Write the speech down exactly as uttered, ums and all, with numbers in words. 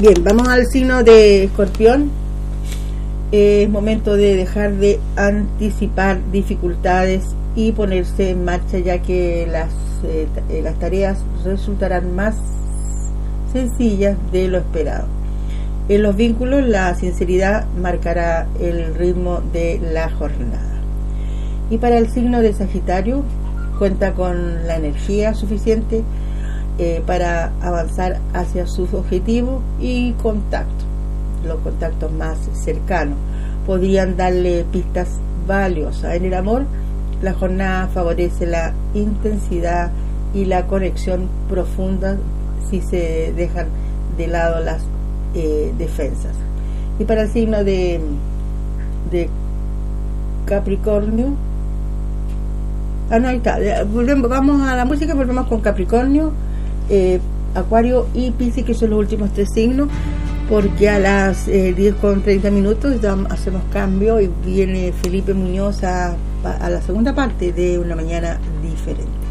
Bien, vamos al signo de Escorpión. Es momento de dejar de anticipar dificultades y ponerse en marcha, ya que las, eh, las tareas resultarán más sencillas de lo esperado. En los vínculos, la sinceridad marcará el ritmo de la jornada. Y para el signo de Sagitario, cuenta con la energía suficiente eh, para avanzar hacia sus objetivos y contactos. Los contactos más cercanos podrían darle pistas valiosas. En el amor, la jornada favorece la intensidad y la conexión profunda si se dejan de lado las eh, defensas. Y para el signo de, de Capricornio, ah, no, ahí está. Volvemos, vamos a la música, volvemos con Capricornio, eh, Acuario y Piscis, que son los últimos tres signos, porque a las eh, diez con treinta minutos ya hacemos cambio y viene Felipe Muñoz a, a la segunda parte de Una Mañana Diferente.